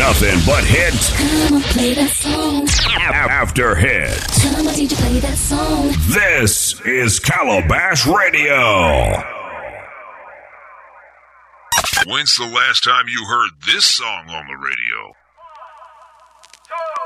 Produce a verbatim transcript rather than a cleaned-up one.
Nothing but hits. Come on, play that song. After hits. Come on, D J, play that song. This is Calabash Radio. When's the last time you heard this song on the radio? Two.